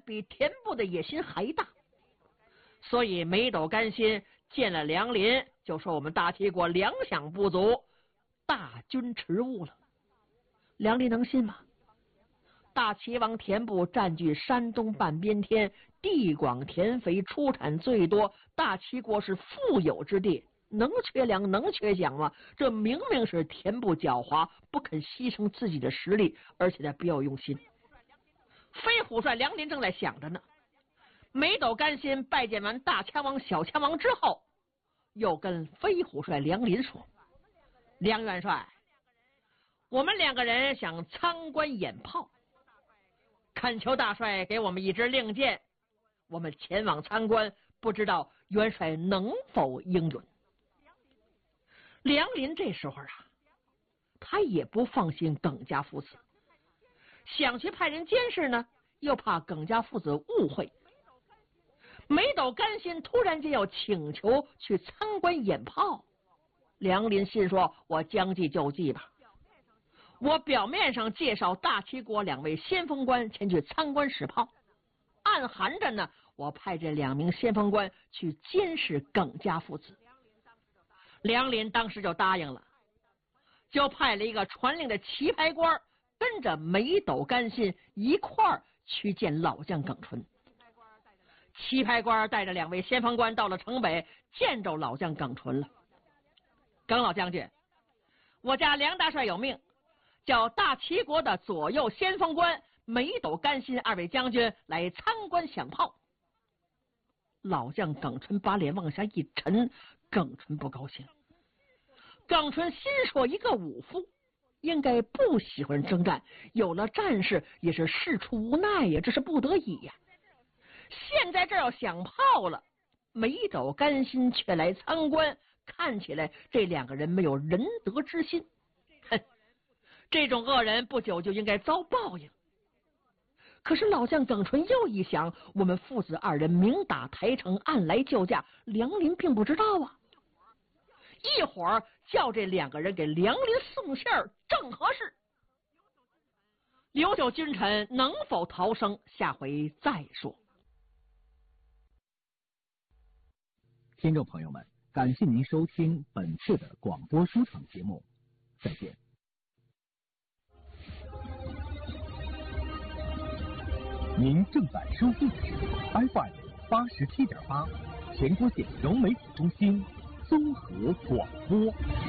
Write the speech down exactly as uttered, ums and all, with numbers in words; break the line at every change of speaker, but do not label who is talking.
比田部的野心还大，所以梅斗甘心见了梁林，就说我们大齐国粮饷不足，大军迟误了。梁林能信吗？大齐王田部占据山东半边天，地广田肥，出产最多，大齐国是富有之地，能缺粮能缺饷吗？这明明是田部狡猾，不肯牺牲自己的实力，而且他别有用心。飞虎帅梁林正在想着呢，梅斗甘心拜见完大羌王小羌王之后，又跟飞虎帅梁林说：梁元帅，我们两个人想参观演炮，恳求大帅给我们一支令箭，我们前往参观，不知道元帅能否应允。梁林这时候啊，他也不放心耿家父子，想去派人监视呢，又怕耿家父子误会。梅斗甘心突然间要请求去参观演炮，梁林心说：我将计就计吧。我表面上介绍大齐国两位先锋官前去参观使炮，暗含着呢，我派这两名先锋官去监视耿家父子。梁林当时就答应了，就派了一个传令的旗牌官跟着梅斗甘心一块儿去见老将耿纯。旗牌官带着两位先锋官到了城北，见着老将耿纯了。耿老将军，我家梁大帅有命，叫大齐国的左右先锋官梅斗甘心二位将军来参观响炮。老将耿纯把脸往下一沉，耿纯不高兴。耿纯心说，一个武夫应该不喜欢征战，有了战事也是事出无奈呀，这是不得已呀。现在这要响炮了，梅斗甘心却来参观，看起来这两个人没有仁德之心。哼，这种恶人不久就应该遭报应。可是老将耿纯又一想，我们父子二人明打台城，暗来救驾，梁林并不知道啊。一会儿叫这两个人给梁林送信儿，正合适。刘九君臣能否逃生，下回再说。
听众朋友们，感谢您收听本次的广播书场节目，再见。您正在收听的是 F M 八十七点八，全国县融媒体中心综合广播。